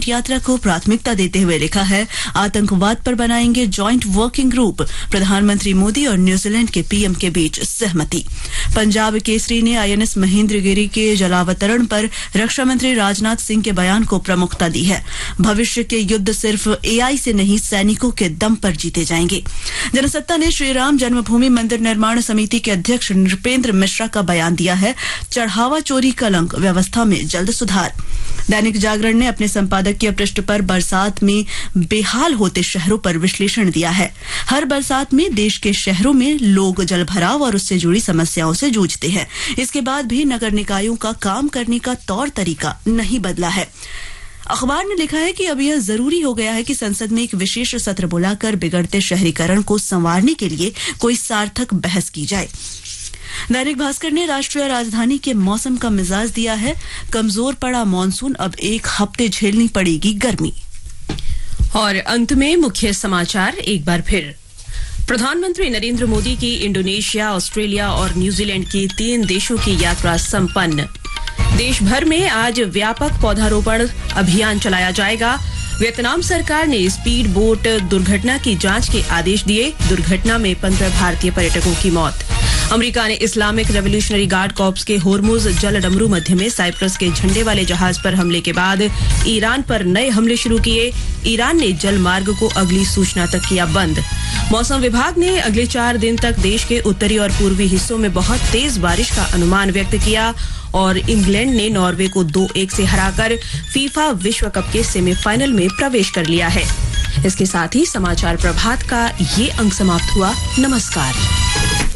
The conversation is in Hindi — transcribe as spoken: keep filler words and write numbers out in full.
भारत यात्रा को प्राथमिकता देते हुए लिखा है, आतंकवाद पर बनाएंगे जॉइंट वर्किंग ग्रुप। प्रधानमंत्री मोदी और न्यूजीलैंड के पीएम के बीच सहमति। पंजाब केसरी ने आईएनएस महेंद्रगिरी के जलावतरण पर रक्षा मंत्री राजनाथ सिंह के बयान को प्रमुखता दी है। भविष्य के युद्ध सिर्फ एआई से नहीं, सैनिकों के दम पर जीते जाएंगे। जनसत्ता ने श्री राम जन्मभूमि मंदिर निर्माण समिति के अध्यक्ष नृपेंद्र मिश्रा का बयान दिया है, चढ़ावा चोरी कलंक, व्यवस्था में जल्द सुधार। दैनिक जागरण ने अपने संपादकीय पृष्ठ पर बरसात में बेहाल होते शहरों पर विश्लेषण दिया है। हर बरसात में देश के शहरों में लोग जलभराव और उससे जुड़ी समस्याओं से जूझते हैं। इसके बाद भी नगर निकायों का काम करने का तौर तरीका नहीं बदला है। अखबार ने लिखा है कि अब यह जरूरी हो गया है कि संसद में एक विशेष सत्र बुलाकर बिगड़ते शहरीकरण को संवारने के लिए कोई सार्थक बहस की जाए। दैनिक भास्कर ने राष्ट्रीय राजधानी के मौसम का मिजाज दिया है, कमजोर पड़ा मॉनसून, अब एक हफ्ते झेलनी पड़ेगी गर्मी। और अंत में मुख्य समाचार एक बार फिर। प्रधानमंत्री नरेंद्र मोदी की इंडोनेशिया, ऑस्ट्रेलिया और न्यूजीलैंड की तीन देशों की यात्रा संपन्न। देश भर में आज व्यापक पौधारोपण अभियान चलाया जाएगा। वियतनाम सरकार ने स्पीड बोट दुर्घटना की जांच के आदेश दिए। दुर्घटना में पंद्रह भारतीय पर्यटकों की मौत। अमेरिका ने इस्लामिक रेवोल्यूशनरी गार्ड कॉर्प्स के होर्मुज जल डमरू मध्य में साइप्रस के झंडे वाले जहाज पर हमले के बाद ईरान पर नए हमले शुरू किए। ईरान ने जल मार्ग को अगली सूचना तक किया बंद। मौसम विभाग ने अगले चार दिन तक देश के उत्तरी और पूर्वी हिस्सों में बहुत तेज बारिश का अनुमान व्यक्त किया। और इंग्लैंड ने नॉर्वे को दो एक से हराकर फीफा विश्व कप के सेमीफाइनल में प्रवेश कर लिया है। इसके साथ ही समाचार प्रभात का ये अंक समाप्त हुआ। नमस्कार।